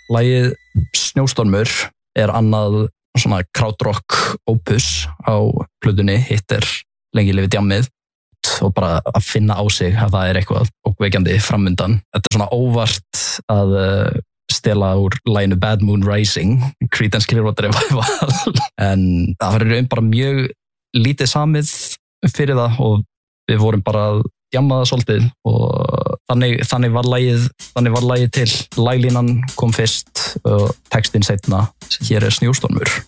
Lagið Snjóstormur annað svona krautrock opus á plötunni, hitt Lengi lifi djammið og bara að finna á sig að það eitthvað ókveikjandi framundan. Þetta svona óvart að stela úr laginu Bad Moon Rising, Creedence Clearwater Revival, en það var í raun bara mjög lítið samið fyrir það og við vorum bara að djamma það svolítið og þannig var lagið til. Laglínan kom fyrst og textinn seinna. Hér Snjóstormur.